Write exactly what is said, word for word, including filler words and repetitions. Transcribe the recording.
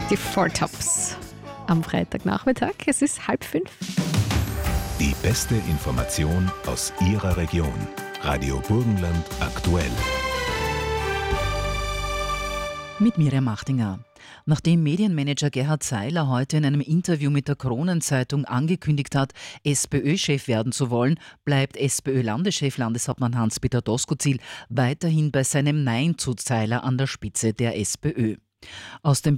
Die Four Tops am Freitagnachmittag. Es ist halb fünf. Die beste Information aus Ihrer Region. Radio Burgenland aktuell. Mit Miriam Machtinger. Nachdem Medienmanager Gerhard Seiler heute in einem Interview mit der Kronenzeitung angekündigt hat, SPÖ-Chef werden zu wollen, bleibt SPÖ-Landeschef Landeshauptmann Hans-Peter Doskozil weiterhin bei seinem Nein zu Seiler an der Spitze der SPÖ. Aus dem